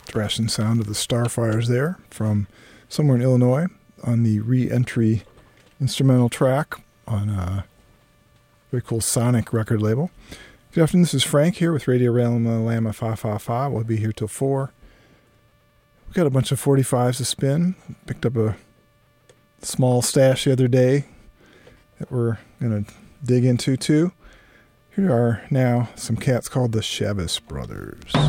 thrashing sound of the Starfires there from somewhere in Illinois on the Re-Entry instrumental track on a very cool Sonic record label. Good afternoon, this is Frank here with Radio Lama Fa Fa Fa. We'll be here till 4. We've got a bunch of 45s to spin. Picked up a small stash the other day that we're going to dig into too. Here are now some cats called the Chavis Brothers.